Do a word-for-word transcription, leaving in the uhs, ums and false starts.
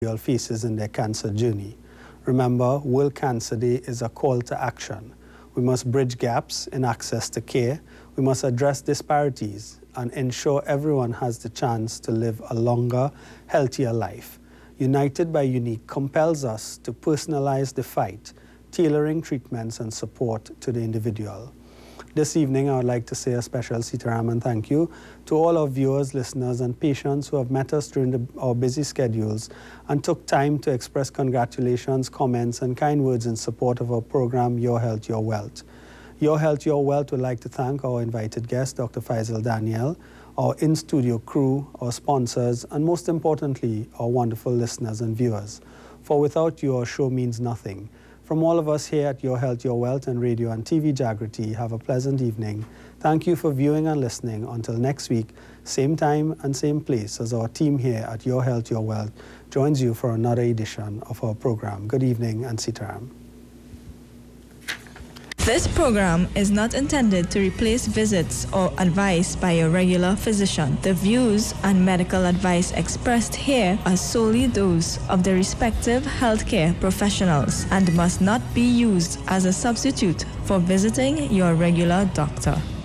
faces in their cancer journey. Remember, World Cancer Day is a call to action. We must bridge gaps in access to care. We must address disparities and ensure everyone has the chance to live a longer, healthier life. United by Unique compels us to personalize the fight, tailoring treatments and support to the individual. This evening, I would like to say a special Sitaram and thank you to all our viewers, listeners, and patients who have met us during the, our busy schedules and took time to express congratulations, comments, and kind words in support of our program, Your Health, Your Wealth. Your Health, Your Wealth would like to thank our invited guest, Doctor Faisal Daniel, our in-studio crew, our sponsors, and most importantly, our wonderful listeners and viewers. For without you, our show means nothing. From all of us here at Your Health, Your Wealth and Radio and T V Jagriti, have a pleasant evening. Thank you for viewing and listening. Until next week, same time and same place as our team here at Your Health, Your Wealth joins you for another edition of our program. Good evening and Sitaram. This program is not intended to replace visits or advice by your regular physician. The views and medical advice expressed here are solely those of the respective healthcare professionals and must not be used as a substitute for visiting your regular doctor.